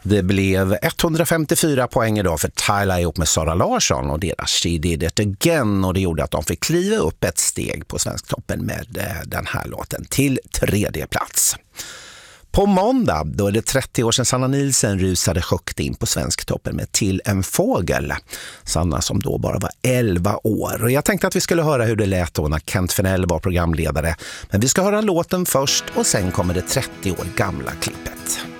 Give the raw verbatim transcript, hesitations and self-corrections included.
Det blev etthundrafemtiofyra poäng idag för Tyla ihop med Sara Larsson och deras She Did It Again, och det gjorde att de fick kliva upp ett steg på Svensktoppen med den här låten till tredje plats. På måndag då är det trettio år sedan Sanna Nielsen rusade högt in på Svensktoppen med Till en fågel. Sanna som då bara var elva år. Och jag tänkte att vi skulle höra hur det lät då när Kent Fennell var programledare. Men vi ska höra låten först och sen kommer det trettio år gamla klippet.